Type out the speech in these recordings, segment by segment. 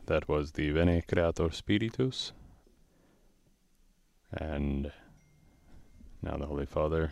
That was the Veni Creator Spiritus. And now the Holy Father,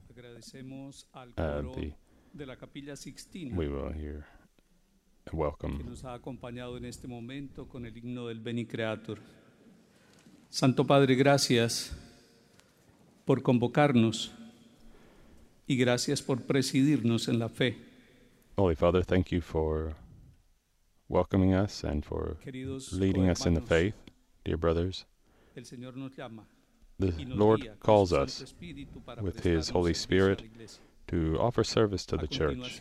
we will hear a welcome. Que nos ha acompañado en este momento con el himno del Veni Creator. Santo Padre, gracias por convocarnos y gracias por presidirnos en la fe. Holy Father, thank you for welcoming us and for leading us in the faith, dear brothers. El Señor nos llama. The Lord calls us with His Holy Spirit to offer service to the Church.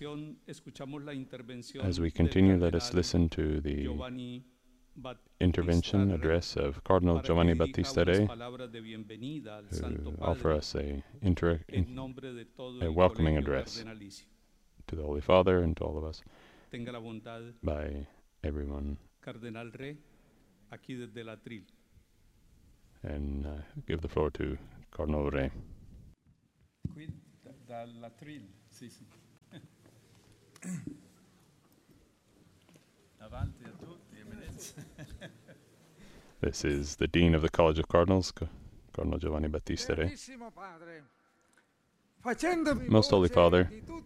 As we continue, let us listen to the intervention address of Cardinal Giovanni Battista Re, who offer us a welcoming address to the Holy Father and to all of us by everyone. Cardenal Re, aquí desde el atril. And give the floor to Cardinal Re. Qui dall'atril, sì. Avanti a tutti, Eminenza. This is the Dean of the College of Cardinals, Cardinal Giovanni Battista Re. Most Holy Father,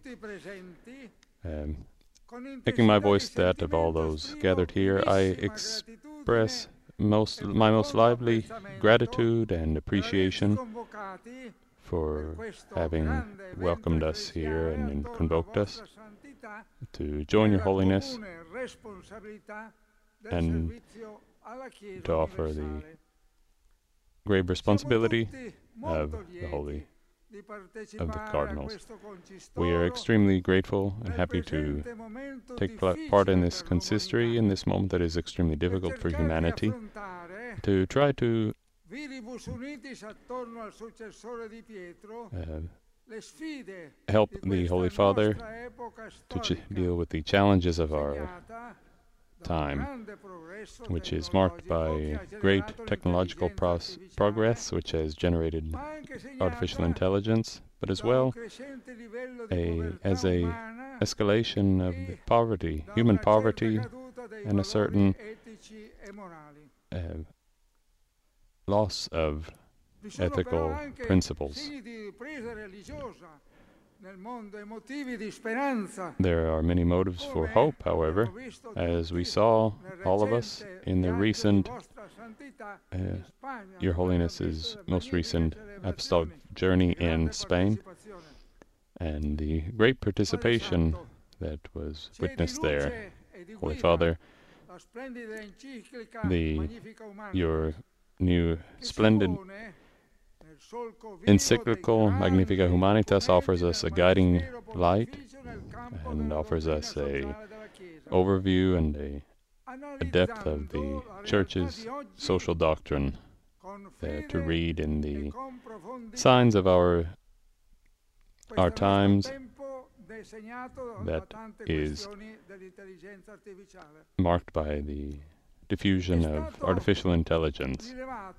making my voice that of all those gathered here, I express my most lively gratitude and appreciation for having welcomed us here and convoked us to join your holiness and to offer the grave responsibility of the cardinals. We are extremely grateful and happy to take part in this consistory in this moment that is extremely difficult for humanity, to try to help the Holy Father to deal with the challenges of our time, which is marked by great technological progress, which has generated artificial intelligence, but as well as a escalation of the poverty, human poverty, and a certain loss of ethical principles. There are many motives for hope, however, as we saw, all of us, in the recent, Your Holiness's most recent apostolic journey in Spain, and the great participation that was witnessed there. Holy Father, your new splendid encyclical Magnificat Humanitas offers us a guiding light and offers us a overview and a depth of the Church's social doctrine to read in the signs of our times, that is marked by the diffusion of artificial intelligence.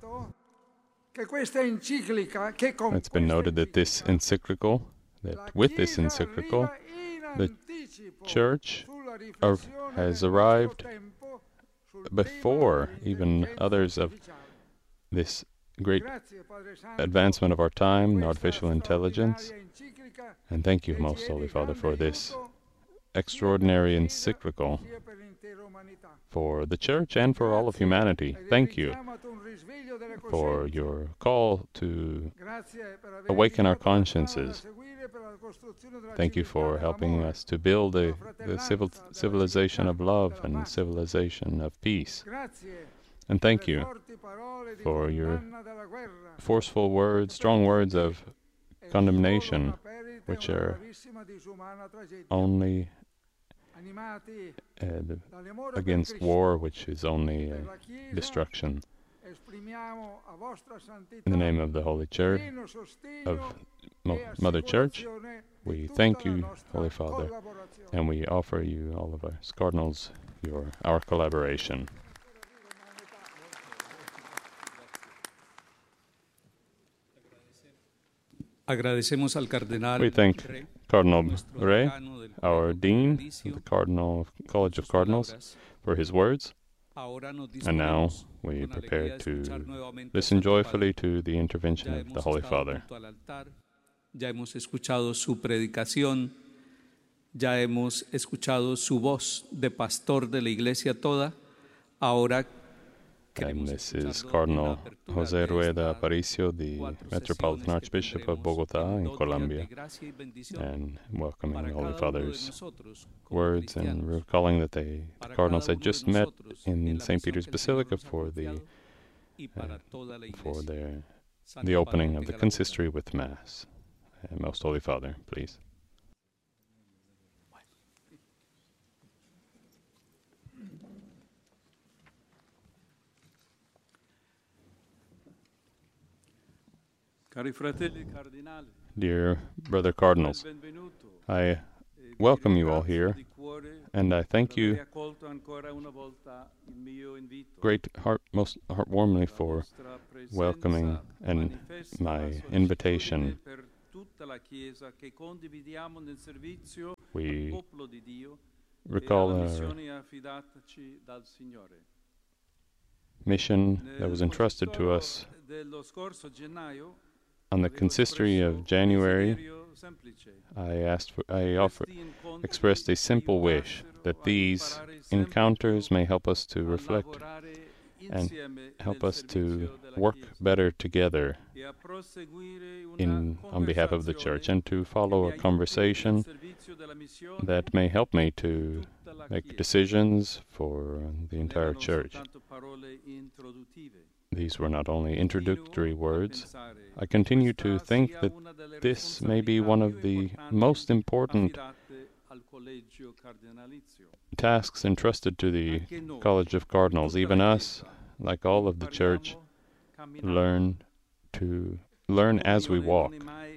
It's been noted that with this encyclical, the Church has arrived before even others of this great advancement of our time in artificial intelligence. And thank you, Most Holy Father, for this extraordinary encyclical for the Church and for all of humanity. Thank you for your call to awaken our consciences. Thank you for helping us to build the civilization of love and civilization of peace. And thank you for your forceful words, strong words of condemnation, which are only against war, which is only destruction. In the name of the Holy Church, of Mother Church, we thank you, Holy Father, and we offer you, all of us cardinals, our collaboration. We thank Cardinal Re, our Dean of the College of Cardinals, for his words. And now we prepare to listen joyfully to the intervention of the Holy Father. Ya hemos escuchado su predicación, ya hemos escuchado su voz de pastor de la iglesia toda. Ahora And this is Cardinal José Rueda Aparicio, the Metropolitan Archbishop of Bogotá in Colombia, and welcoming the Holy Father's words and recalling that the cardinals had just met in St. Peter's Basilica for the opening of the consistory with Mass. Most Holy Father, please. Dear Brother Cardinals, I welcome you all here, and I thank you most heartwarmly for welcoming and my invitation. We recall our mission that was entrusted to us on the consistory of January. I expressed a simple wish that these encounters may help us to reflect and help us to work better together on behalf of the Church, and to follow a conversation that may help me to make decisions for the entire Church. These were not only introductory words. I continue to think that this may be one of the most important tasks entrusted to the College of Cardinals. Even us, like all of the Church, learn as we walk.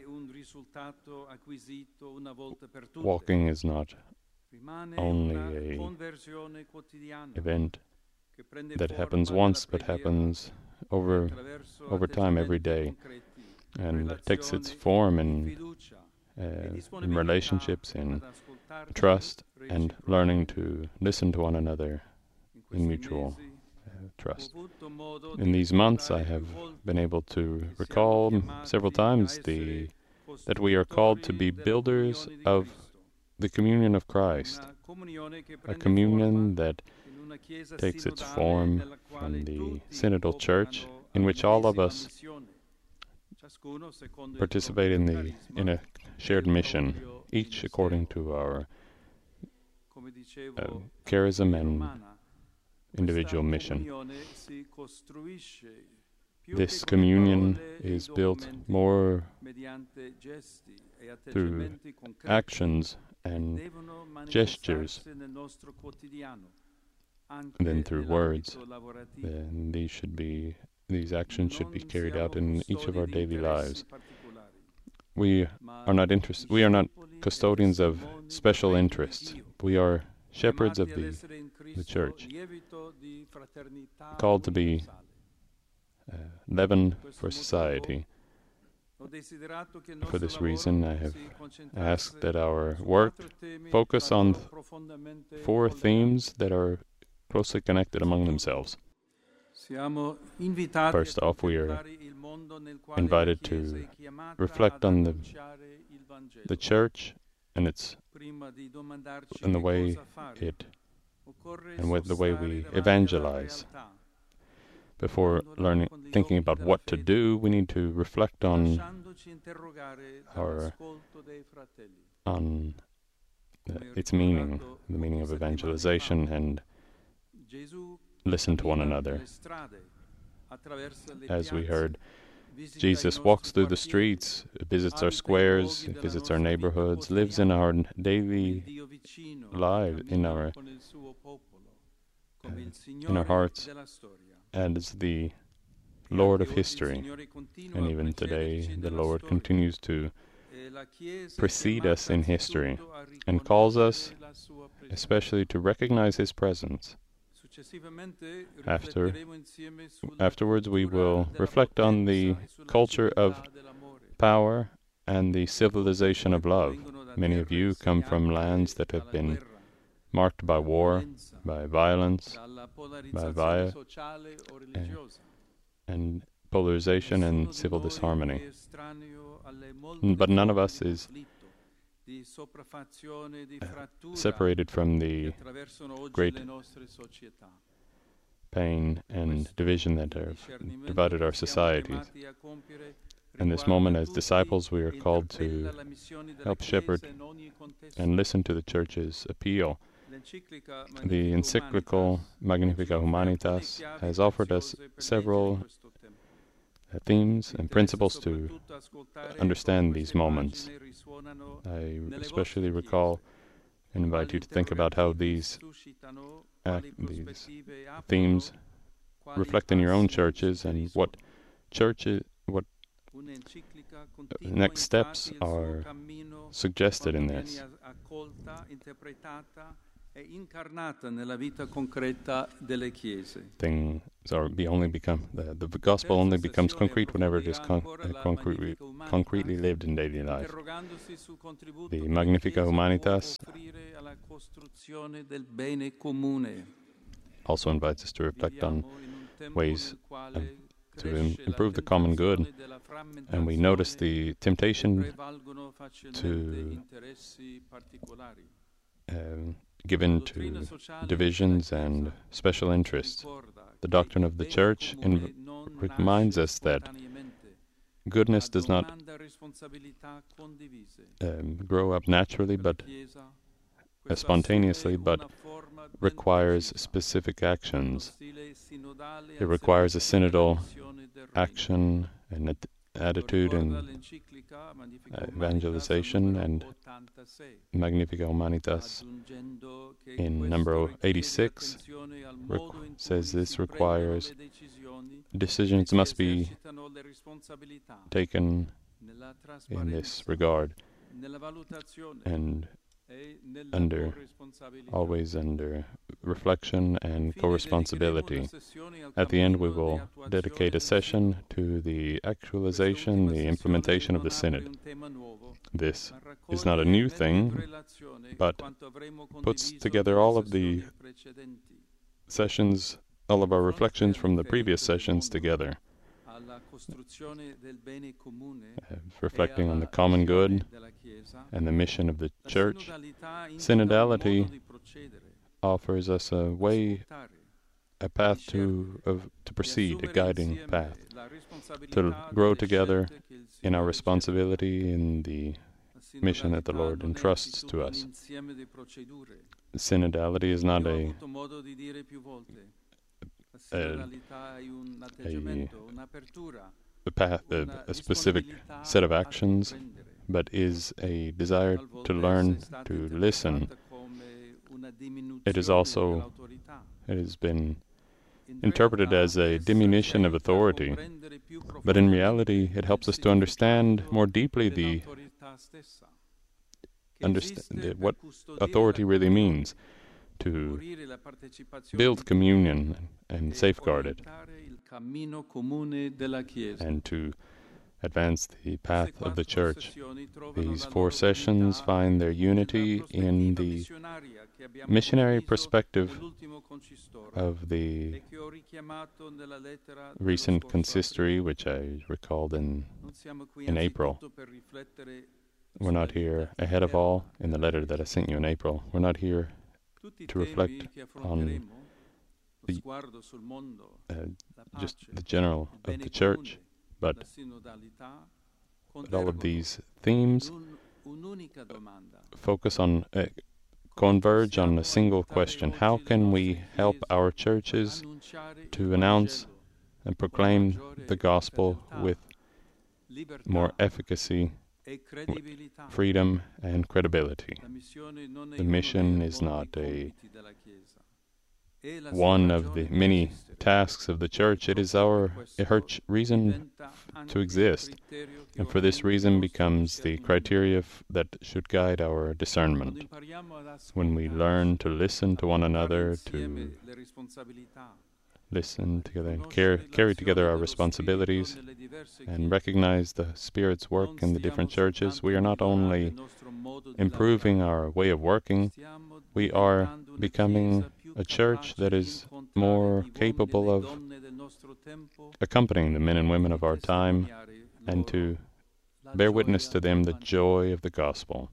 Walking is not only an event that happens once, but happens over time, every day, and takes its form in relationships, in trust, and learning to listen to one another in mutual trust. In these months, I have been able to recall several times that we are called to be builders of the communion of Christ, a communion that takes its form from the Synodal Church, in which all of us participate in a shared mission, each according to our charism and individual mission. This communion is built more through actions and gestures than through words. And these actions should be carried out in each of our daily lives. We are not custodians of special interests. We are shepherds of the Church, called to be leaven for society. For this reason, I have asked that our work focus on 4 themes that are closely connected among themselves. First off, we are invited to reflect on the Church and the way we evangelize. Before thinking about what to do, we need to reflect on its meaning, the meaning of evangelization, and listen to one another. As we heard, Jesus walks through the streets, visits our squares, visits our neighborhoods, lives in our daily lives, in our hearts, and is the Lord of history. And even today, the Lord continues to precede us in history and calls us especially to recognize His presence. Afterwards, we will reflect on the culture of power and the civilization of love. Many of you come from lands that have been marked by war, by violence, and polarization and civil disharmony. But none of us is separated from the great pain and division that have divided our societies. In this moment, as disciples, we are called to help shepherd and listen to the Church's appeal. The encyclical Magnificat Humanitas has offered us several themes and principles to understand these moments. I especially recall and invite you to think about how these themes reflect in your own churches and what next steps are suggested in this. Things the gospel only becomes concrete whenever it is concretely lived in daily life. The Magnificat Humanitas also invites us to reflect on ways to improve the common good, and we notice the temptation to given to divisions and special interests. The doctrine of the Church reminds us that goodness does not grow up naturally, but spontaneously, but requires specific actions. It requires a synodal action and attitude and evangelization, and Magnificat Humanitas in number 86 says this requires decisions must be taken in this regard and always under reflection and co-responsibility. At the end, we will dedicate a session to the actualization, the implementation of the Synod. This is not a new thing, but puts together all of the sessions, all of our reflections from the previous sessions together, reflecting on the common good and the mission of the Church. Synodality offers us a way, a path to proceed, a guiding path, to grow together in our responsibility in the mission that the Lord entrusts to us. Synodality is not a specific set of actions, but is a desire to learn to listen. It has been interpreted as a diminution of authority, but in reality it helps us to understand more deeply what authority really means, to build communion and safeguard it, and to advance the path of the Church. These 4 sessions find their unity in the missionary perspective of the recent consistory, which I recalled in April. We're not here ahead of all in the letter that I sent you in April. We're not here to reflect on just the general of the Church, but all of these themes focus on, converge on a single question: how can we help our churches to announce and proclaim the gospel with more efficacy, freedom, and credibility? The mission is not one of the many tasks of the Church. It is her reason to exist, and for this reason becomes the criteria that should guide our discernment. When we learn to listen to one another, to listen together and carry together our responsibilities and recognize the Spirit's work in the different churches. We are not only improving our way of working, we are becoming a church that is more capable of accompanying the men and women of our time and to bear witness to them the joy of the gospel.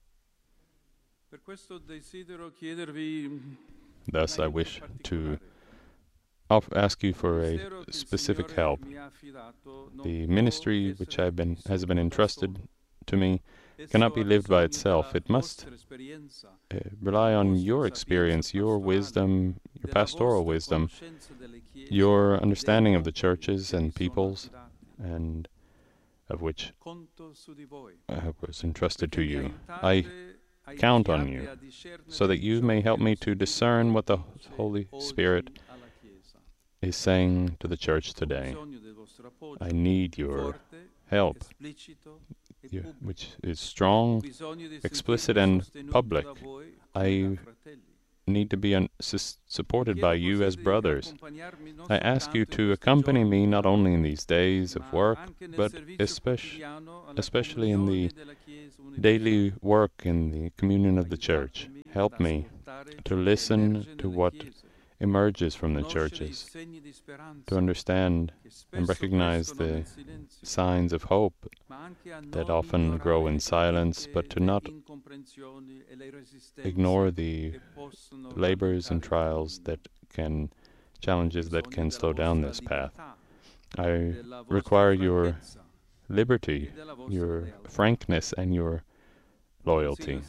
Thus, I wish to ask you for a specific help. The ministry which has been entrusted to me cannot be lived by itself. It must rely on your experience, your wisdom, your pastoral wisdom, your understanding of the churches and peoples, and of which was entrusted to you. I count on you so that you may help me to discern what the Holy Spirit is saying to the church today. I need your help, which is strong, explicit, and public. I need to be supported by you as brothers. I ask you to accompany me not only in these days of work, but especially in the daily work in the communion of the church. Help me to listen to what emerges from the churches, to understand and recognize the signs of hope that often grow in silence, but to not ignore the labors and trials challenges that can slow down this path. I require your liberty, your frankness, and your loyalty.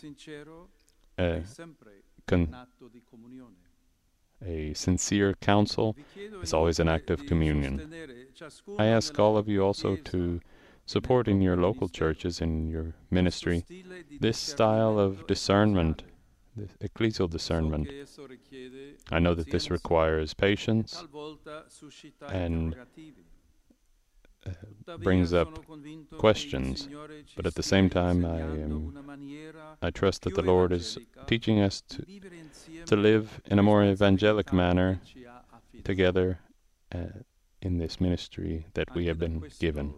A sincere counsel is always an act of communion. I ask all of you also to support in your local churches, in your ministry, this style of discernment, this ecclesial discernment. I know that this requires patience and brings up questions, but at the same time I trust that the Lord is teaching us to live in a more evangelic manner together in this ministry that we have been given.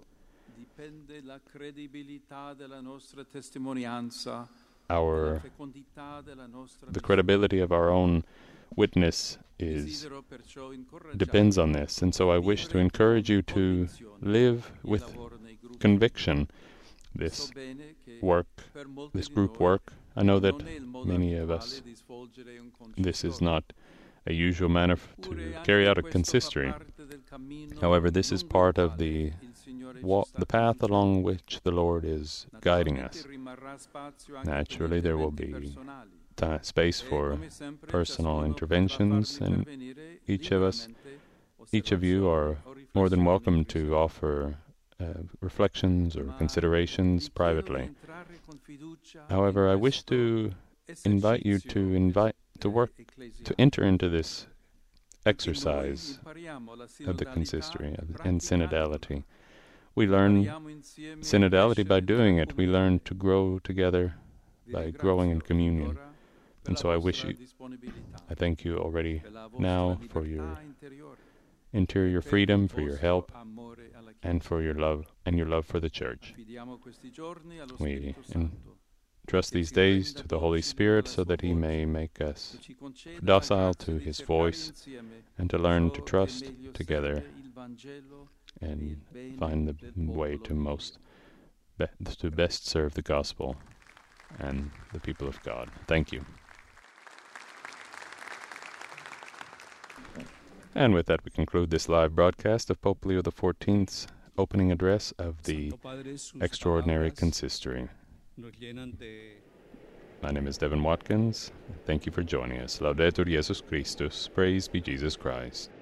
The credibility of our own witness depends on this, and so I wish to encourage you to live with conviction this work, this group work. I know that many of us, this is not a usual manner to carry out a consistory. However, this is part of the path along which the Lord is guiding us. Naturally, there will be space for personal interventions, and each of you are more than welcome to offer reflections or considerations privately. However, I wish to invite you to enter into this exercise of the consistory and synodality. We learn synodality by doing it. We learn to grow together by growing in communion. And so I thank you already now for your interior freedom, for your help, and for your love for the church. We entrust these days to the Holy Spirit so that He may make us docile to His voice and to learn to trust together and find the way to best serve the gospel and the people of God. Thank you. And with that, we conclude this live broadcast of Pope Leo XIV's opening address of the Extraordinary Consistory. My name is Devin Watkins. Thank you for joining us. Laudetur Jesus Christus. Praise be Jesus Christ.